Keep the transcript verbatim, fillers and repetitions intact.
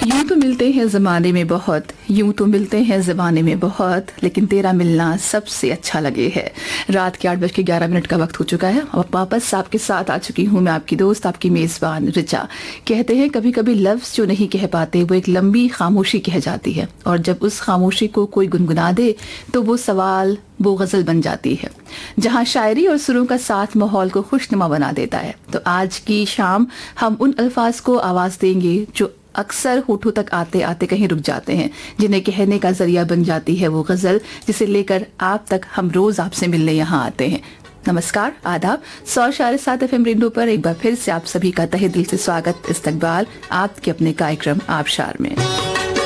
यूं तो मिलते हैं ज़माने में बहुत, यूं तो मिलते हैं ज़माने में बहुत, लेकिन तेरा मिलना सबसे अच्छा लगे है। रात के आठ बज के ग्यारह मिनट का वक्त हो चुका है और वापस आपके साथ आ चुकी हूँ मैं, आपकी दोस्त, आपकी मेज़बान रिचा। कहते हैं कभी कभी लफ्ज़ जो नहीं कह पाते वो एक लंबी खामोशी कह जाती है, और जब उस खामोशी को कोई गुनगुना दे तो वो सवाल, वो गज़ल बन जाती है, जहाँ शायरी और सुरों का साथ माहौल को खुशनुमा बना देता है। तो आज की शाम हम उन अल्फाज को आवाज़ देंगे जो अक्सर होठों तक आते आते कहीं रुक जाते हैं, जिन्हें कहने का जरिया बन जाती है वो गज़ल, जिसे लेकर आप तक हम रोज़ आपसे मिलने यहाँ आते हैं। नमस्कार, आदाब। सौ शारे सात एफ एम रेडियो पर एक बार फिर से आप सभी का तहे दिल से स्वागत, इस्तकबाल आपके अपने कार्यक्रम आबशार में।